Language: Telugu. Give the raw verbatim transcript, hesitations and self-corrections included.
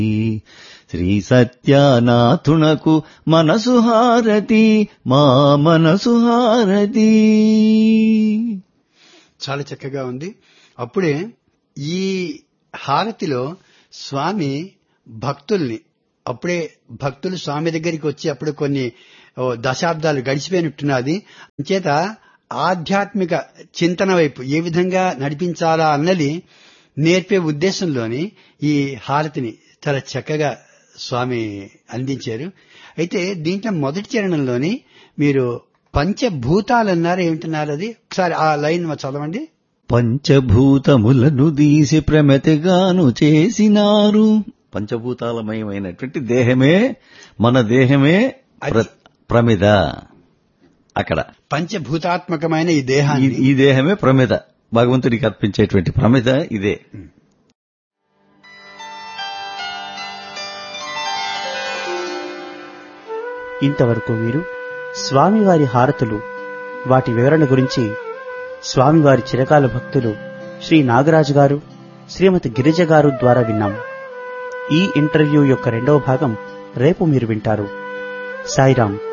శ్రీ సత్యనాథునకు మనసు హారతి, మా మనసు హారతి. చాలా చక్కగా ఉంది. అప్పుడే ఈ హారతిలో స్వామి భక్తుల్ని, అప్పుడే భక్తులు స్వామి దగ్గరికి వచ్చి అప్పుడు కొన్ని దశాబ్దాలు గడిచిపోయినట్టున్నది. అంచేత ఆధ్యాత్మిక చింతన వైపు ఏ విధంగా నడిపించాలా అన్నది నేర్పే ఉద్దేశంలోని ఈ హారతిని చాలా చక్కగా స్వామి అందించారు. అయితే దీంట్లో మొదటి చరణంలోని మీరు పంచభూతాలన్నారు, ఏమిటన్నారు అది ఒకసారి ఆ లైన్ చదవండి. పంచభూతములను తీసి ప్రమతిగాను చేసినారు. పంచభూతాలమయమైనటువంటి దేహమే, మన దేహమే ప్రమిద. అక్కడ పంచభూతాత్మకమైన ఈ దేహాన్ని, ఈ దేహమే ప్రమిద, భగవంతుడికి అర్పించేటువంటి ప్రమిద ఇదే. ఇంతవరకు మీరు స్వామివారి హారతులు, వాటి వివరణ గురించి స్వామివారి చిరకాల భక్తులు శ్రీ నాగరాజు గారు, శ్రీమతి గిరిజ గారు ద్వారా విన్నాం. ఈ ఇంటర్వ్యూ యొక్క రెండవ భాగం రేపు మీరు వింటారు. సాయిరాం.